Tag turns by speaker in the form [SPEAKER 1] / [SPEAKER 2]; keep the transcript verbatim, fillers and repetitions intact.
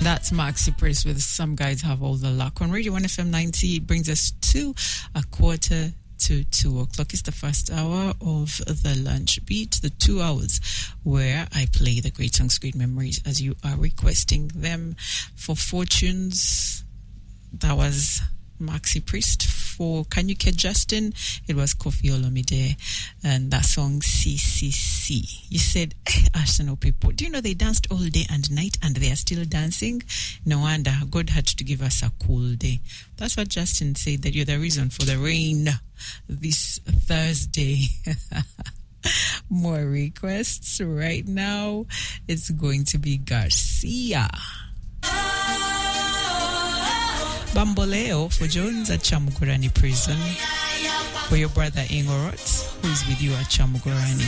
[SPEAKER 1] That's Maxi Priest with Some Guys Have All the Luck on Radio one F M ninety. It brings us to a quarter to two o'clock. It's the first hour of the lunch beat, the two hours where I play the great songs, great memories as you are requesting them. For Fortunes, that was Maxi Priest. For Kanyuke Justin, it was Kofi Olomide, and that song C C C. You said, eh, Arsenal people, do you know they danced all day and night and they are still dancing? No wonder God had to give us a cool day. That's what Justin said, that you're the reason for the rain this Thursday. More requests right now. It's going to be Garcia. Bamboleo for Jones at Chamugurani Prison. For your brother Ingorot, who is with you at Chamugurani.